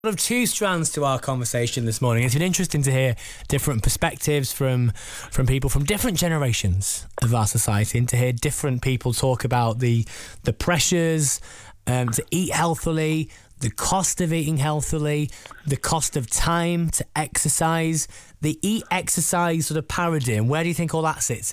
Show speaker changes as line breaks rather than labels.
Of two strands to our conversation this morning. It's been interesting to hear different perspectives from people from different generations of our society, and to hear different people talk about the pressures to eat healthily, the cost of eating healthily, the cost of time to exercise, the eat exercise sort of paradigm. Where do you think all that sits in?